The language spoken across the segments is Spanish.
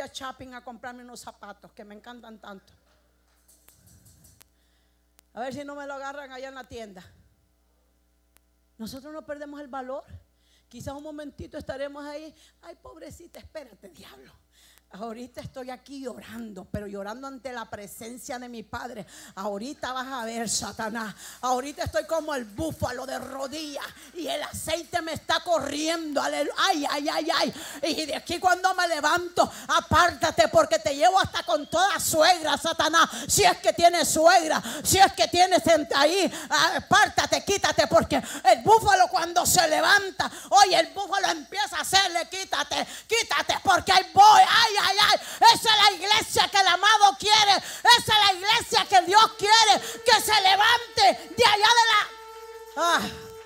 a shopping a comprarme unos zapatos que me encantan tanto. A ver si no me lo agarran allá en la tienda. Nosotros no perdemos el valor. Quizás un momentito estaremos ahí. Ay, pobrecita, espérate, diablo. Ahorita estoy aquí llorando, pero llorando ante la presencia de mi Padre. Ahorita vas a ver, Satanás. Ahorita estoy como el búfalo de rodillas y el aceite me está corriendo. Ay, ay, ay, ay. Y de aquí cuando me levanto, apártate, porque te llevo hasta con toda suegra, Satanás. Si es que tienes suegra, si es que tienes ahí, apártate, quítate, porque el búfalo cuando se levanta, oye, el búfalo empieza a hacerle, quítate, quítate, porque ahí voy. Ay, ay, ay. Esa es la iglesia que el amado quiere. Esa es la iglesia que Dios quiere que se levante de allá de la...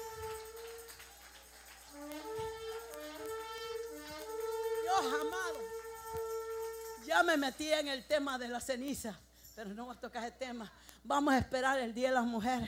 Dios amado, ya me metí en el tema de la ceniza, pero no voy a tocar ese tema. Vamos a esperar el día de las mujeres.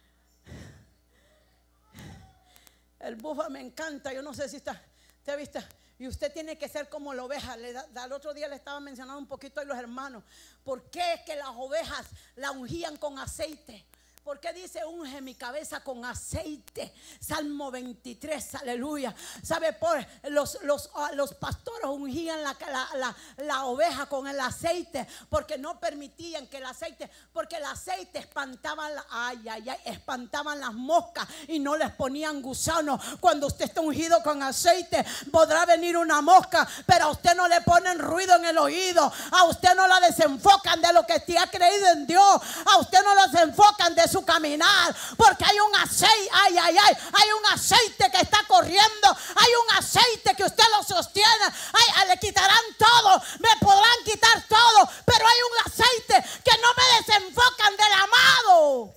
El búfalo me encanta. Yo no sé si usted ha visto. Y usted tiene que ser como la oveja. El otro día le estaba mencionando un poquito a los hermanos. ¿Por qué es que las ovejas la ungían con aceite? ¿Por qué dice unge mi cabeza con aceite? Salmo 23, aleluya. ¿Sabe? Por los pastores ungían la oveja con el aceite, porque no permitían que el aceite, porque el aceite espantaban, espantaban las moscas y no les ponían gusanos. Cuando usted está ungido con aceite, podrá venir una mosca, pero a usted no le ponen ruido en el oído. A usted no la desenfocan de lo que te ha creído en Dios. A usted no la desenfocan de su caminar, porque hay un aceite, hay un aceite que está corriendo, hay un aceite que usted lo sostiene. Le quitarán todo, me podrán quitar todo, pero hay un aceite que no me desenfocan del amado.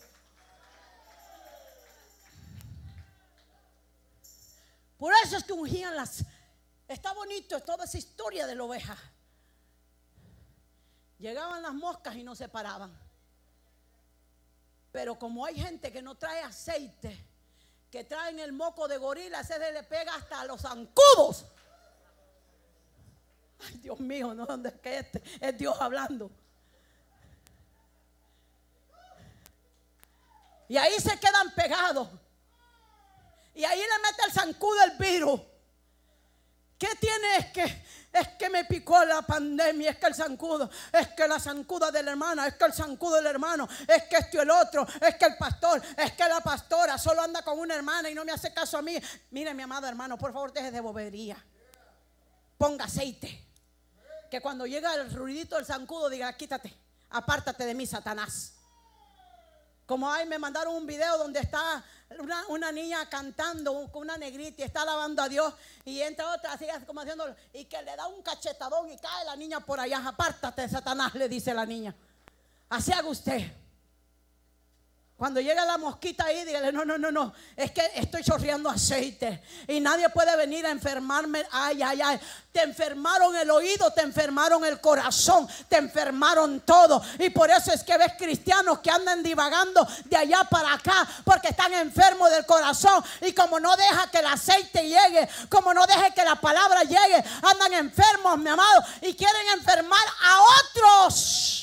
Por eso es que ungían las... Está bonito toda esa historia de la oveja. Llegaban las moscas y no se paraban. Pero como hay gente que no trae aceite, que traen el moco de gorila, ese le pega hasta a los zancudos. Ay, Dios mío, no, ¿dónde es que es Dios hablando? Y ahí se quedan pegados. Y ahí le mete el zancudo el virus. ¿Qué tiene? Es que me picó la pandemia, es que el zancudo, es que la zancuda de la hermana, es que el zancudo del hermano, es que esto y el otro, es que el pastor, es que la pastora solo anda con una hermana y no me hace caso a mí. Mire, mi amado hermano, por favor, deje de bobería. Ponga aceite. Que cuando llega el ruidito del zancudo diga, quítate, apártate de mí, Satanás. Como ahí me mandaron un video donde está una niña cantando con una negrita y está alabando a Dios, y entra otra así como haciéndolo, y que le da un cachetadón y cae la niña por allá. Apártate, Satanás, le dice la niña. Así haga usted. Cuando llega la mosquita ahí, dígale, no, es que estoy chorreando aceite y nadie puede venir a enfermarme. Ay, te enfermaron el oído, te enfermaron el corazón, te enfermaron todo. Y por eso es que ves cristianos que andan divagando de allá para acá, porque están enfermos del corazón. Y como no deja que el aceite llegue, como no deja que la palabra llegue, andan enfermos, mi amado, y quieren enfermar a otros.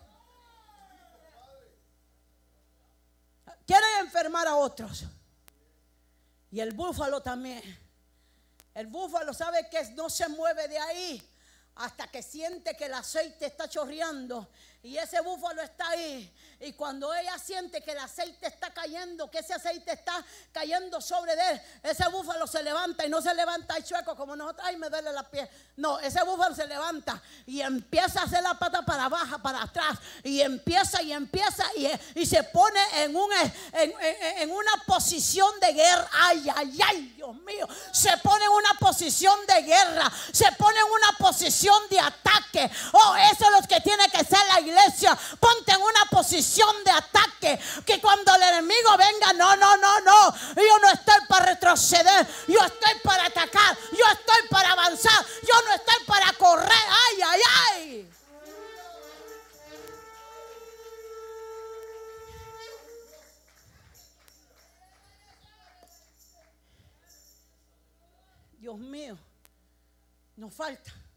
Quieren enfermar a otros. Y el búfalo también. El búfalo sabe que no se mueve de ahí hasta que siente que el aceite está chorreando. Y ese búfalo está ahí. Y cuando ella siente que el aceite está cayendo, que ese aceite está cayendo sobre de él, ese búfalo se levanta. Y no se levanta ahí chueco como nosotros. Ay, me duele la piel. No, ese búfalo se levanta y empieza a hacer la pata para abajo, para atrás. Y empieza y se pone en una posición de guerra. Ay, Dios mío. Se pone en una posición de guerra. Se pone en una posición de ataque. Oh, eso es lo que tiene que ser la iglesia. Ponte en una posición de ataque, que cuando el enemigo venga, no, yo no estoy para retroceder, yo estoy para atacar, yo estoy para avanzar, yo no estoy para correr. Ay. Dios mío, nos falta